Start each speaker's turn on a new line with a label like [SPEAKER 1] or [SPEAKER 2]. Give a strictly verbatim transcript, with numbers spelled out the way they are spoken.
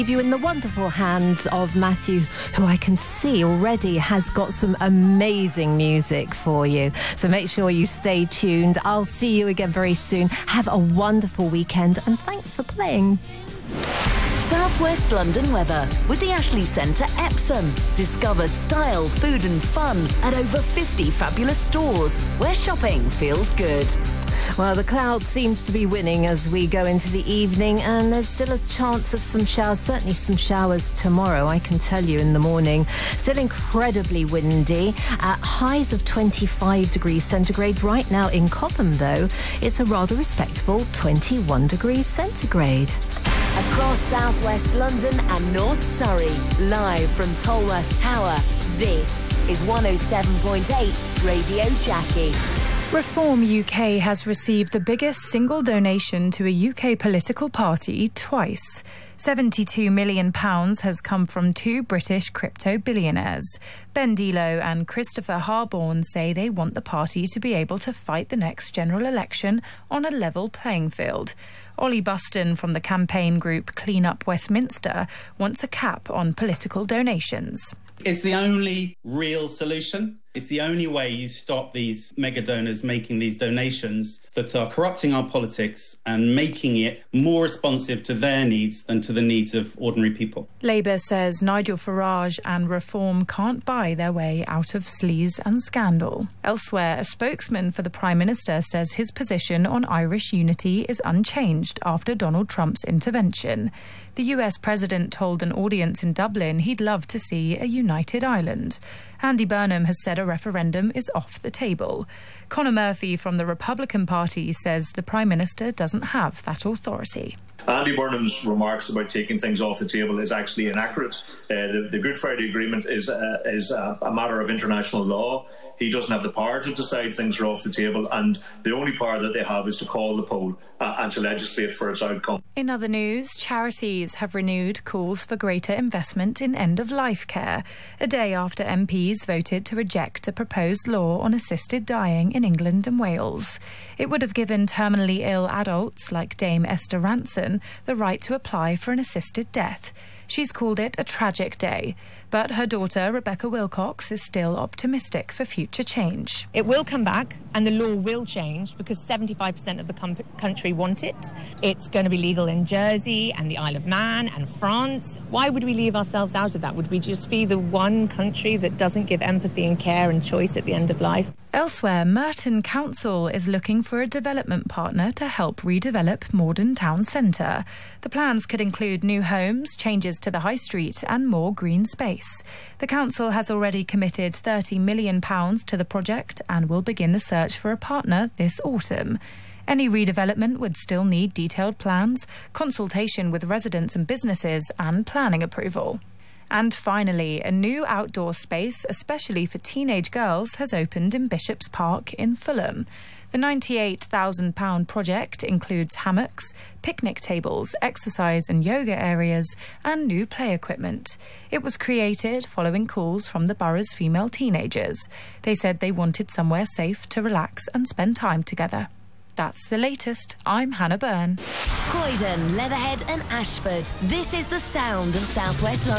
[SPEAKER 1] You in the wonderful hands of Matthew, who I can see already has got some amazing music for you. So make sure you stay tuned. I'll see you again very soon. Have a wonderful weekend and thanks for playing.
[SPEAKER 2] South West London weather with the Ashley Centre Epsom. Discover style, food and fun at over fifty fabulous stores where shopping feels good.
[SPEAKER 1] Well, the cloud seems to be winning as we go into the evening, and there's still a chance of some showers, certainly some showers tomorrow, I can tell you, in the morning. Still incredibly windy at highs of twenty-five degrees centigrade. Right now in Cobham, though, it's a rather respectable twenty-one degrees centigrade.
[SPEAKER 2] Across South West London and North Surrey, live from Tolworth Tower, this is one oh seven point eight Radio Jackie.
[SPEAKER 3] Reform U K has received the biggest single donation to a U K political party twice. seventy-two million pounds has come from two British crypto billionaires. Ben Delo and Christopher Harborne say they want the party to be able to fight the next general election on a level playing field. Ollie Buston from the campaign group Clean Up Westminster wants a cap on political donations.
[SPEAKER 4] It's the only real solution. It's the only way you stop these mega donors making these donations that are corrupting our politics and making it more responsive to their needs than to the needs of ordinary people.
[SPEAKER 3] Labour says Nigel Farage and Reform can't buy their way out of sleaze and scandal. Elsewhere, a spokesman for the Prime Minister says his position on Irish unity is unchanged after Donald Trump's intervention. The U S President told an audience in Dublin he'd love to see a united Ireland. Andy Burnham has said a referendum is off the table. Conor Murphy from the Republican Party says the Prime Minister doesn't have that authority.
[SPEAKER 5] Andy Burnham's remarks about taking things off the table is actually inaccurate. Uh, the, the Good Friday Agreement is, uh, is a, a matter of international law. He doesn't have the power to decide things are off the table, and the only power that they have is to call the poll uh, and to legislate for its outcome.
[SPEAKER 3] In other news, charities have renewed calls for greater investment in end-of-life care, a day after M Ps voted to reject a proposed law on assisted dying in England and Wales. It would have given terminally ill adults like Dame Esther Ranson the right to apply for an assisted death. She's called it a tragic day, but her daughter, Rebecca Wilcox, is still optimistic for future change.
[SPEAKER 6] It will come back and the law will change because seventy-five percent of the com- country want it. It's going to be legal in Jersey and the Isle of Man and France. Why would we leave ourselves out of that? Would we just be the one country that doesn't give empathy and care and choice at the end of life?
[SPEAKER 3] Elsewhere, Merton Council is looking for a development partner to help redevelop Morden Town Centre. The plans could include new homes, changes to the high street and more green space. The council has already committed thirty million pounds to the project and will begin the search for a partner this autumn. Any redevelopment would still need detailed plans, consultation with residents and businesses and planning approval. And finally, a new outdoor space, especially for teenage girls, has opened in Bishop's Park in Fulham. The ninety-eight thousand pounds project includes hammocks, picnic tables, exercise and yoga areas, and new play equipment. It was created following calls from the borough's female teenagers. They said they wanted somewhere safe to relax and spend time together. That's the latest. I'm Hannah Byrne.
[SPEAKER 2] Croydon, Leatherhead and Ashford. This is the sound of South West London.